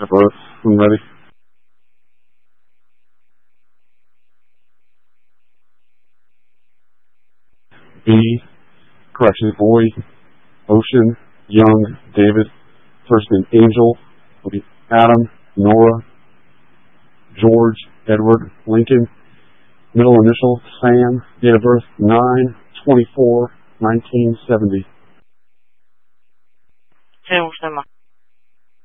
birth. I'm ready. B, correction, boy, Ocean, Young, David. First name, Angel, will be Adam, Nora, George, Edward, Lincoln. Middle initial, Sam. Date of birth, 9/24/1970. Se gusta más.